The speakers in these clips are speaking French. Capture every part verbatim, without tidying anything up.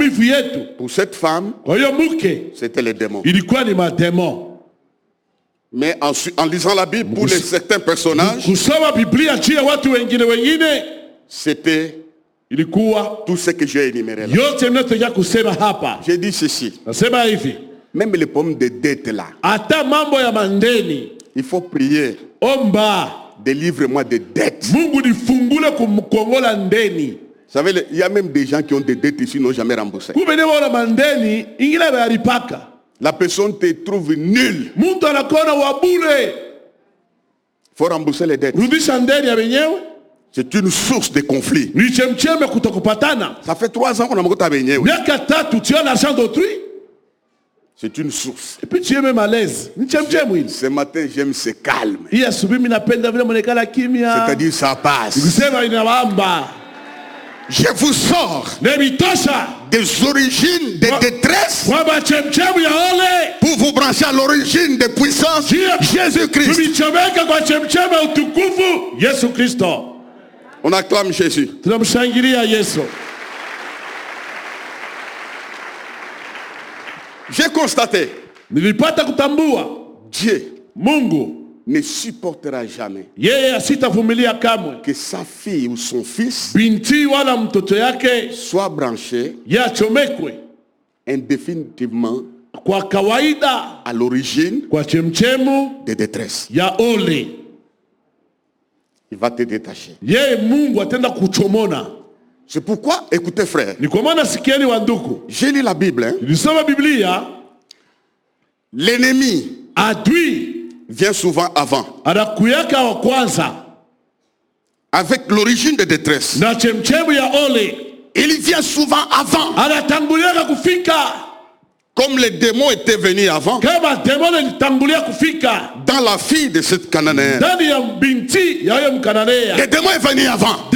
Pour cette femme, c'était les démons. Mais en, en lisant la Bible, pour les certains personnages, c'était tout ce que j'ai énuméré là. J'ai dit ceci. Même les pommes de dette là, il faut prier. Délivre-moi des dettes. Vous savez, il y a même des gens qui ont des dettes ici, n'ont jamais remboursé. La personne te trouve nul. Il faut rembourser les dettes. C'est une source de conflit. Ça fait trois ans qu'on a beaucoup à baigner. L'argent d'autrui. C'est une source. Et puis tu es même à l'aise. Ce matin, j'aime ce calme. C'est-à-dire ça passe. Je vous sors des origines de détresse pour vous brancher à l'origine de puissance, Jésus-Christ. On acclame Jésus. J'ai constaté, Dieu ne supportera jamais que sa fille ou son fils soit branché indéfinitivement à l'origine des détresses. Il va te détacher. C'est pourquoi, écoutez frère, j'ai lu la Bible. Hein? L'ennemi vient souvent avant. Avec l'origine de détresse. Il vient souvent avant. Comme les démons étaient venus avant. Dans la fille de cette Cananéenne. Les démons sont venus avant.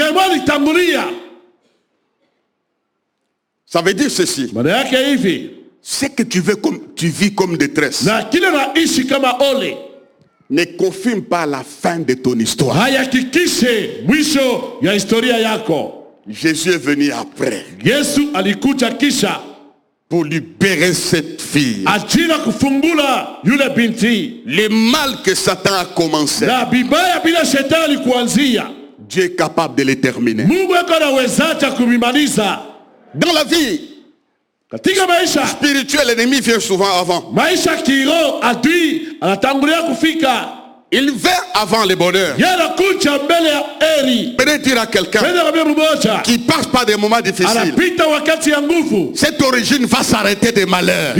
Ça veut dire ceci. Ce que tu veux comme tu vis comme détresse ne confirme pas la fin de ton histoire. Jésus est venu après pour libérer cette fille. Le mal que Satan a commencé, Dieu est capable de le terminer. Dans la vie spirituelle, l'ennemi vient souvent avant. Il vient avant le bonheur. Peut-être dire à quelqu'un qui passe par des moments difficiles, cette origine va s'arrêter des malheurs.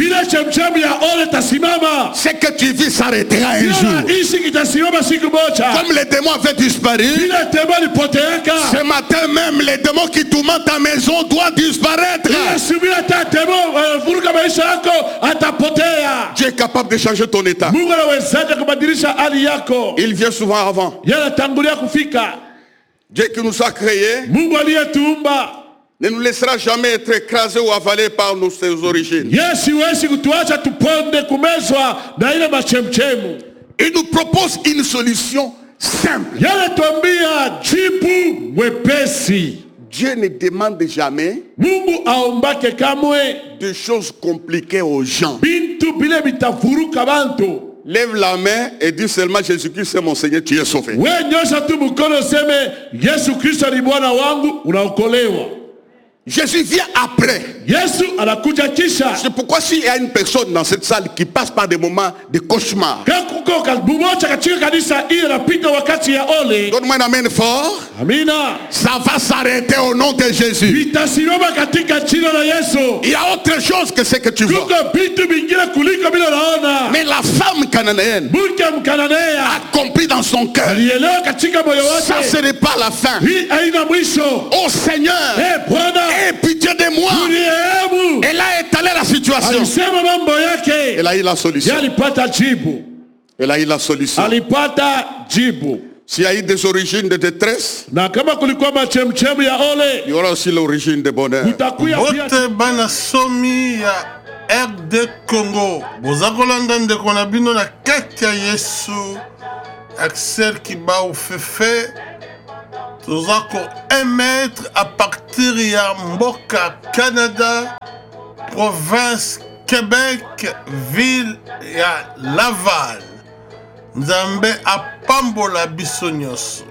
Ce que tu vis s'arrêtera un jour. Comme les démons avaient disparu, ce matin même les démons qui tourmentent ta maison doivent disparaître. Dieu est capable de changer ton état. Il vient souvent avant. Dieu qui nous a créés ne nous laissera jamais être écrasés ou avalés par nos origines. Il nous propose une solution simple. Dieu ne demande jamais de choses compliquées aux gens. Lève la main et dis seulement Jésus-Christ c'est mon Seigneur, tu es sauvé. Jésus vient après. C'est pourquoi s'il y a une personne dans cette salle qui passe par des moments de cauchemar, donne-moi un amen fort. Ça va s'arrêter au nom de Jésus. Il y a autre chose que ce que tu vois. Mais la femme cananéenne a compris dans son cœur, ça ce n'est pas la fin. Oh Seigneur, aie pitié de moi. Elle a étalé la situation. Elle a eu la solution. Elle a eu la solution. S'il y a eu des origines de détresse, il y aura aussi l'origine de bonheur. R D Congo. Bozakolanda ndeko na bino na kati ya Yesu. Axel Kibao Fefe. Tozako émettre à partir ya Mboka Canada province Québec, ville ya Laval. Nzambe apambola biso nyonso.